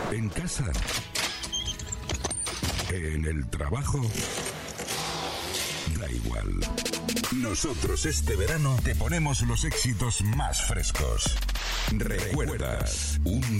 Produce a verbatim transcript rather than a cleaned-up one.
¿En casa? ¿En el trabajo? Da igual. Nosotros este verano te ponemos los éxitos más frescos. ¿Recuerdas? Un